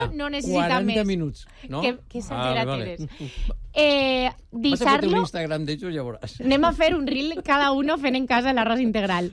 no necessita 40 més. minuts, no? Que exagerat vale. eres. Vas a fotre un Deixar-lo... Instagram d'ells, ja veuràs. Anem a fer un reel cada uno fent en casa l'arròs integral.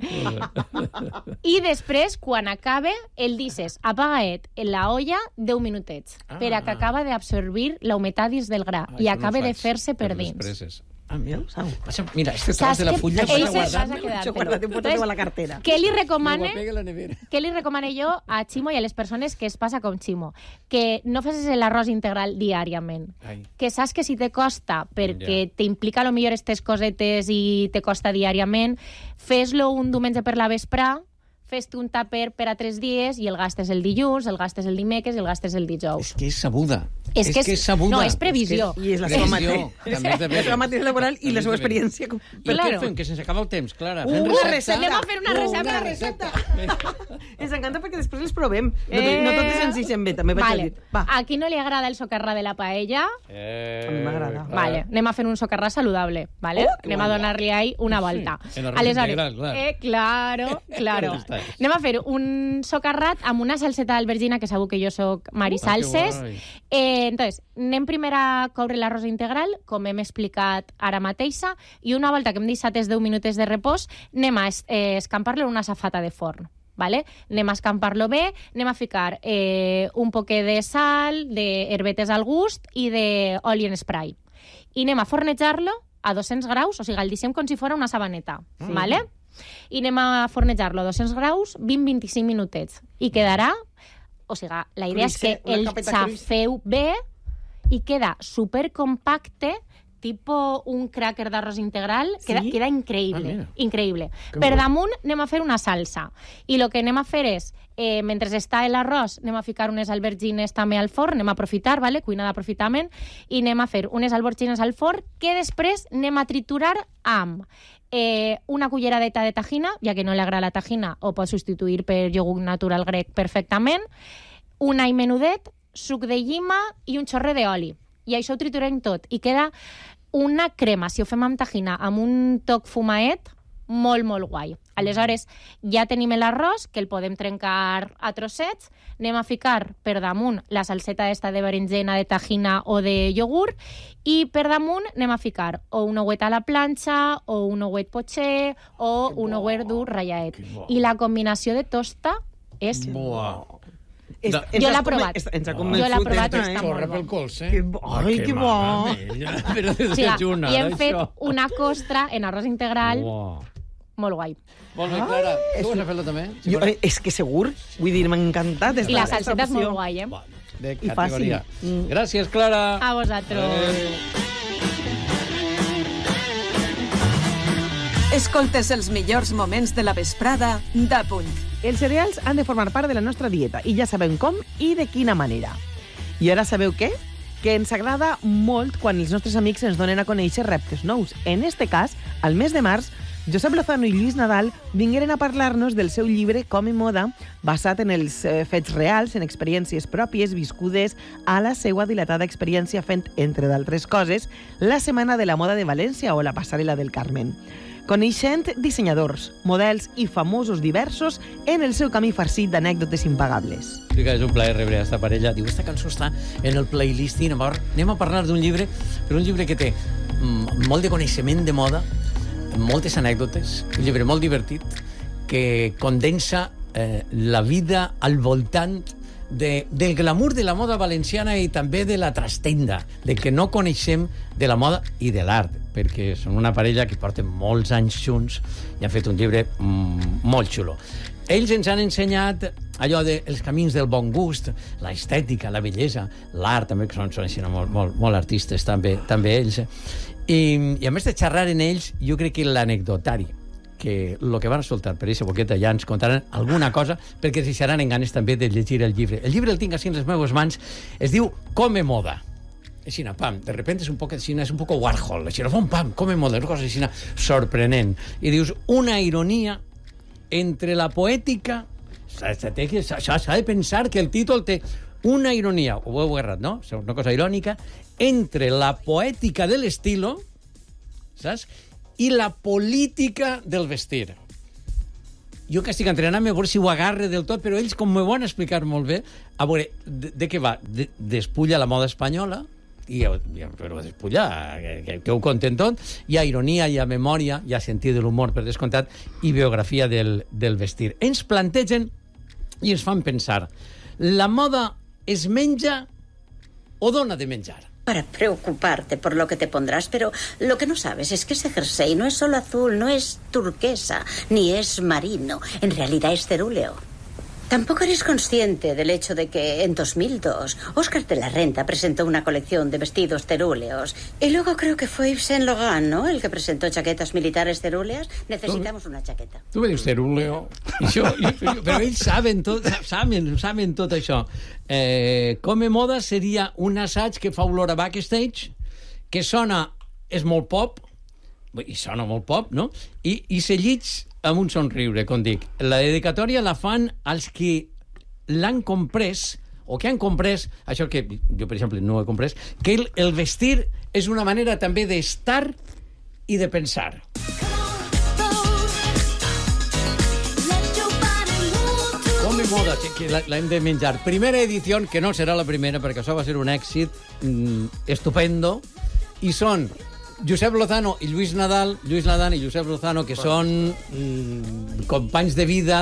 I després, quan acabe, el dices, apagaet en la olla 10 minutets, per a que acaba d'absorbir la humitat dins del gra i acabe de fer-se per dins. Mira, Mira, este tros de la fulla Ell s'ha se guardat. vas a quedar-te. guardat i posat a la cartera. Què li Ho recomane? pega a la nevera. Què li recomane jo a Ximo i a les persones que es passa com Ximo? Que no facis l'arròs integral diàriament. Ai. Que saps que si te costa, perquè t'implica a lo millor aquestes cosetes i te costa diàriament, fes-lo un diumenge per la vesprà, fes-te un tàper per a 3 dies i el gastes el dilluns, el gastes el dimecres i el gastes el dijous. És que és sabuda. És que és sabuda. No, és previsió. I és la seva Previsió, també és de la seva matèria laboral i la seva experiència. Per què el fem? Que se'ns acaba el temps, Clara. Fem Una recepta. Anem a fer una recepta. Una recepta. Ens encanta perquè després les provem. No totes ens eixen bé, també vaig a dir. Va. A qui no li agrada el socarrà de la paella? A mi m'agrada. Vale, anem a fer un socarrà saludable, vale? Anem a donar-li ahí una volta. en arròs integral, claro. Anem a fer un socarrat amb una salseta d'albergina, que sabeu que jo soc marisalses. Entonces, anem primer a coure l'arròs integral, com hem explicat ara mateixa, i una volta que hem deixat els 10 minuts de repòs, anem a escampar-lo en una safata de forn. Vale? Anem a escampar-lo bé, anem a ficar un poquet de sal, d'herbetes al gust i d'oli en spray. I anem a fornejar-lo a 200 graus, o sigui, el deixem com si fos una sabaneta. Vale? I anem a fornejar-lo a 200 graus 20-25 minutets. I quedarà... O sigui, la idea és que el xafeu bé i queda supercompacte, tipo un cracker d'arròs integral, queda increïble. Increïble. Per damunt anem a fer una salsa. I el que anem a fer és, mentre està l'arròs, anem a ficar unes albergines també al forn, anem a aprofitar, vale? Cuina d'aprofitament, i anem a fer unes albergines al forn que després anem a triturar amb una culleradeta de tajina, ja que no li agrada la tajina, o pot substituir per iogurt natural grec perfectament, un all menudet, suc de llima i un xorre d'oli. I això ho triturem tot. I queda una crema, si ho fem amb tajina, amb un toc fumaet, molt, molt guai. Aleshores, ja tenim l'arròs, que el podem trencar a trossets, anem a ficar per damunt la salseta esta de berenjena, de tajina o de iogurt, i per damunt anem a ficar o un ouet a la planxa, o un ouet potxer, o un ouet dur rallaet. I la combinació de tosta és... Jo l'he provat. Ens ha Jo l'he provat i està Corre molt pel bo. colze. Ai, que bo! Però de desjuna, I hem fet una costra en arròs integral molt guai. Molt bé, Clara. Tu has fet-la també? És que segur. Vull dir, m'ha encantat. I la salseta és molt guai, eh? De I fàcil. categoria. Gràcies, Clara. A vosaltres. Escoltes els millors moments de la vesprada d'A Punt. Els cereals han de formar part de la nostra dieta i ja sabem com i de quina manera. I ara sabeu què? Que ens agrada molt quan els nostres amics ens donen a conèixer reptes nous. En este cas, al mes de març, Josep Lozano i Lluís Nadal vingueren a parlar-nos del seu llibre Com i Moda, basat en els fets reals, en experiències pròpies viscudes a la seva dilatada experiència fent, entre d'altres coses, la Setmana de la Moda de València o la Passarel·la del Carmen. Coneixent dissenyadors, models i famosos diversos en el seu camí farcit d'anècdotes impagables. Sí que és un plaer rebre aquesta parella. Diu, esta cançó està en el playlist i anem a parlar d'un llibre, però un llibre que té molt de coneixement de moda, moltes anècdotes, un llibre molt divertit, que condensa la vida al voltant del glamour de la moda valenciana i també de la trastenda, del que no coneixem de la moda i de l'art, perquè són una parella que porten molts anys junts i han fet un llibre molt xulo. Ells ens han ensenyat allò dels camins del bon gust, l'estètica, la bellesa, l'art, també, que són així, molt artistes, també ells. I a més de xerrar en ells, jo crec que l'anecdotari, que el que van escoltar per aquesta boqueta ja ens contaran alguna cosa, perquè es deixaran en ganes també de llegir el llibre. El llibre el tinc així en les meves mans, es diu Come Moda. Així, pam, de repente és un poc Warhol, així, pam, Come Moda, una cosa així sorprenent. I dius, una ironia entre la poètica... S'ha de pensar que el títol té una ironia, ho heu errat, no? És una cosa irònica, entre la poètica de l'estilo, saps? I la política del vestir. jo que estic entrenant-me, a veure si ho agarre del tot, però ells, com m'ho van explicar molt bé, a veure, de què va? Despulla la moda espanyola, però despulla, que ho conten tot, hi ha ironia, hi ha memòria, hi ha sentit de l'humor, per descomptat, i biografia del vestir. Ens plantegen i ens fan pensar, la moda es menja o dona de menjar? Para preocuparte por lo que te pondrás, pero lo que no sabes es que ese jersey no es solo azul, no es turquesa, ni es marino. En realidad es cerúleo. Tampoco eres consciente del hecho de que en 2002 Óscar de la Renta presentó una colección de vestidos cerúleos. Y luego creo que fue Yves Saint Laurent, ¿no?, el que presentó chaquetas militares cerúleas. Necesitamos una chaqueta. Tu me dius cerúleo, però ells saben tot això. Come Moda seria un assaig que fa olor a backstage, que sona, és molt pop, i sona molt pop, no? I se llits amb un somriure, com dic. La dedicatòria la fan als qui l'han comprès, o que han comprès, això que jo, per exemple, no ho he comprès, que el vestir és una manera també d'estar i de pensar. Come Moda, que l'hem de menjar. Primera edició, que no serà la primera, perquè això va ser un èxit estupendo, i són Josep Lozano i Lluís Nadal i Josep Lozano, que són companys de vida.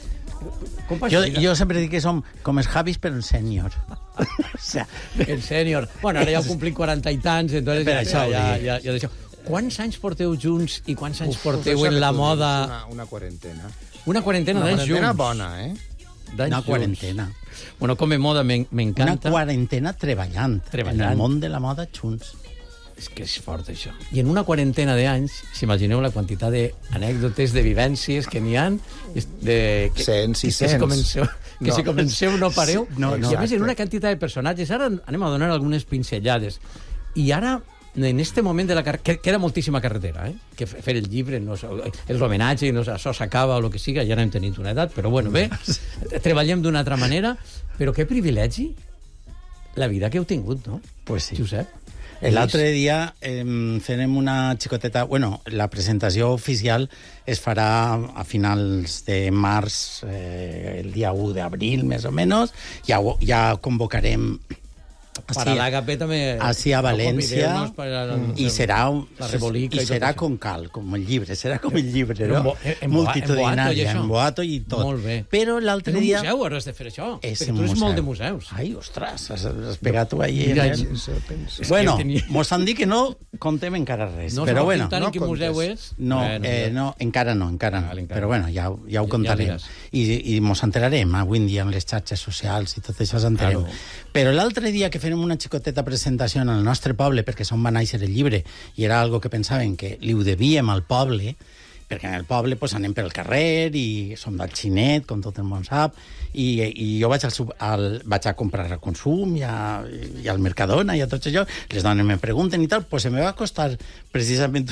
Jo sempre dic que som com els Javis, però en sènior. O sea, en sènior. Bueno, ara ja ho complim 40 i tants, entonces ja deixo. Quants anys porteu junts i quants anys porteu en la moda? Una quarantena. Una quarantena d'anys junts. Una quarantena bona, Una quarantena. Bueno, Come Moda m'encanta. Una quarantena treballant. En el món de la moda junts. És que és fort, això. I en una quarantena d'anys, s'imagineu la quantitat d'anècdotes, de vivències que n'hi ha, de... 100, 600. Que si comenceu no pareu. No, I a més, en una quantitat de personatges. Ara anem a donar algunes pincellades. I ara, en este moment de la carrera... Queda moltíssima carretera, que fer el llibre, és l'homenatge, això s'acaba o el que siga, ja n'hem tenit una edat, però bueno, bé, treballem d'una altra manera. Però que privilegi la vida que heu tingut, no? Pues sí. Josep? L'altre dia farem una xicoteta... Bueno, la presentació oficial es farà a finals de març, el dia 1 d'abril, més o menys. Ja convocarem... Para la Agapé també... Així a València. I serà com cal, com el llibre. Serà com el llibre, no? Multitudinari, en boato i tot. Molt bé. Però l'altre dia... En un museu has de fer això. Perquè tu eres molt de museus. Ai, ostres, has pegat tu ahí. Bueno, mos han dit que no contem encara res. Però bueno... No quin museu és? No, encara no. Però bueno, ja ho contarem. I mos enterarem avui en dia en les xarxes socials i tot això s'enterem. Però l'altre dia que fem una xicoteta presentació en el nostre poble, perquè on va néixer el llibre, i era algo que pensaven que li ho devíem al poble, perquè en el poble pues, anem pel carrer i som del xinet, com tot el món sap, i jo vaig a comprar al Consum i al Mercadona i a tot això, les dones me pregunten i tal, pues se me va acostar precisament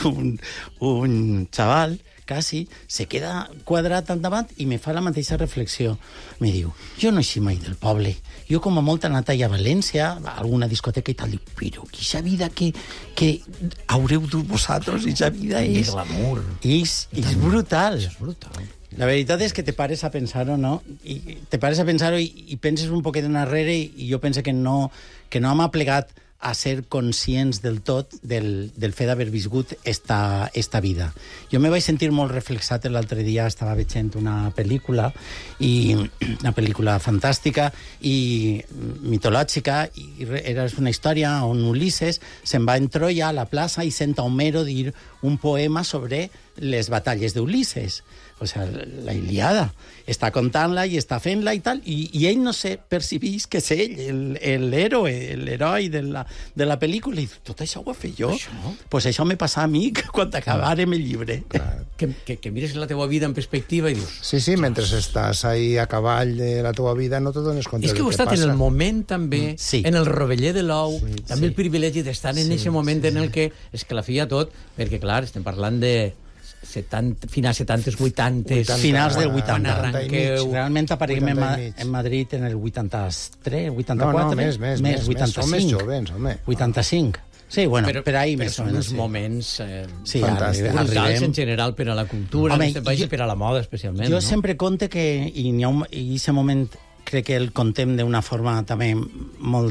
un xaval, quasi, se queda quadrat endavant i me fa la mateixa reflexió. Me diu, jo no he sigut mai del poble. Jo com a molt he anat allà a València, a alguna discoteca i tal, dic, però quina vida que haureu dut vosaltres, quina vida és... glamour. És brutal. És brutal. La veritat és que te pares a pensar-ho, no? I te pares a pensar-ho i penses un poquet enrere i jo penso que no m'ha plegat a ser conscients del tot del fet d'haver viscut esta vida. Jo me vaig sentir molt reflexat l'altre dia, estava veient una pel·lícula fantàstica i mitològica, i era una història on Ulisses se'n va en Troia a la plaça i sent a Homero dir un poema sobre les batalles d'Ulisses. O sigui, la Ilíada. Està contant-la i està fent-la i tal, i ell no se percebeix que és ell, l'heroi de la pel·lícula, i tot això ho he fet jo. Pues això me passa a mi quan acabarem el llibre. Que mires la teua vida en perspectiva i dius... Sí, mentre estàs ahí a cavall de la teua vida no te dones compte del que passa. És que heu estat en el moment també, en el roveller de l'ou, també el privilegi d'estar en aquest moment en el que esclafia tot, perquè clar, estem parlant de finals 70s, 80s... Finals del 80. Quan arranqueu... Realment apareguem en Madrid en el 83, 84... No, més, 85. som més jovens, home. 85. Sí, bueno, per ahí però més o són menys. uns moments Fantàstic. brutals en general per a la cultura Home, en aquest país i per a la moda especialment. Jo no? sempre conte que, i en aquest moment crec que el contem d'una forma també molt